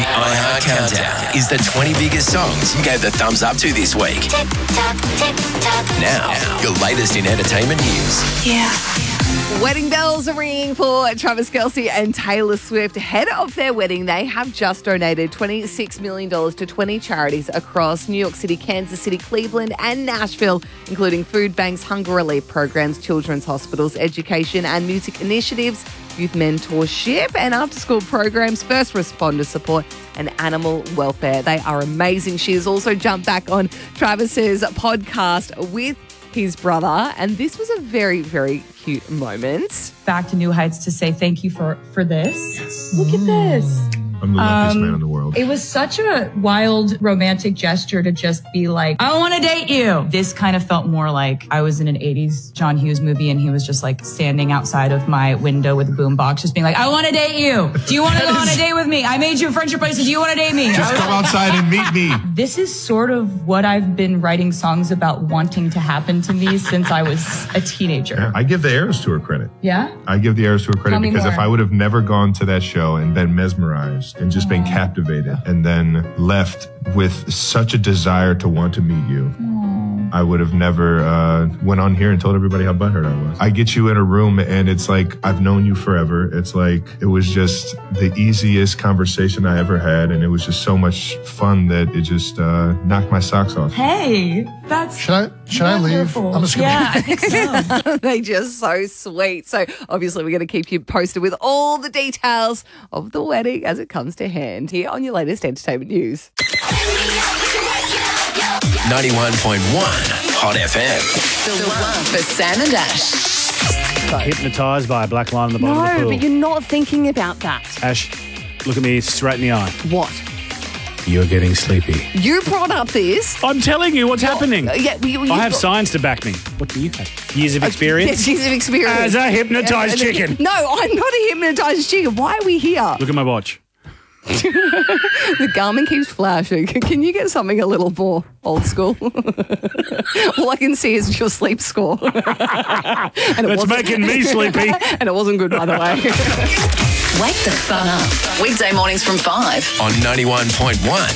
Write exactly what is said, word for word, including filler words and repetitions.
The iHeart Countdown is the twenty biggest songs you gave the thumbs up to this week. Tick tock, tick tock. Now, your latest in entertainment news. Yeah. Wedding bells are ringing for Travis Kelce and Taylor Swift. Ahead of their wedding, they have just donated twenty-six million dollars to twenty charities across New York City, Kansas City, Cleveland and Nashville, including food banks, hunger relief programs, children's hospitals, education and music initiatives, youth mentorship and after-school programs, first responder support and animal welfare. They are amazing. She has also jumped back on Travis's podcast with his brother, and this was a very, very cute moment. Back to New Heights to say thank you for, for this. Yes. Look at this. I'm the luckiest um, man in the world. It was such a wild romantic gesture to just be like, I want to date you. This kind of felt more like I was in an eighties John Hughes movie and he was just like standing outside of my window with a boombox just being like, I want to date you. Do you want to go on a date with me? I made you a friendship bracelet. Do you want to date me? Just come outside and meet me. This is sort of what I've been writing songs about wanting to happen to me since I was a teenager. Yeah, I give the Eras Tour credit. Yeah? I give the Eras Tour credit Tell me because more. if I would have never gone to that show and been mesmerized and just been captivated and then left with such a desire to want to meet you, I would have never uh, went on here and told everybody how butthurt I was. I get you in a room and it's like, I've known you forever. It's like, it was just the easiest conversation I ever had. And it was just so much fun that it just uh, knocked my socks off. Hey, that's Should I, should I leave? wonderful. I'm just gonna Yeah, I think so. They're just so sweet. So obviously we're going to keep you posted with all the details of the wedding as it comes to hand here on your latest entertainment news. ninety-one point one Hot F M. The one for Sam and Ash. Hypnotised by a black line on the bottom of the No, pool. but you're not thinking about that. Ash, look at me straight in the eye. What? You're getting sleepy. You brought up this. I'm telling you what's happening. Uh, yeah, you, you I have got- science to back me. What do you have? Years of experience? Yes, years of experience. As a hypnotised Yeah, chicken. No, I'm not a hypnotised chicken. Why are we here? Look at my watch. The Garmin keeps flashing. Can you get something a little more old school? All I can see is your sleep score. And it It's wasn't- making me sleepy. And it wasn't good, by the way. Wake the fun up. Weekday mornings from five. On ninety-one point one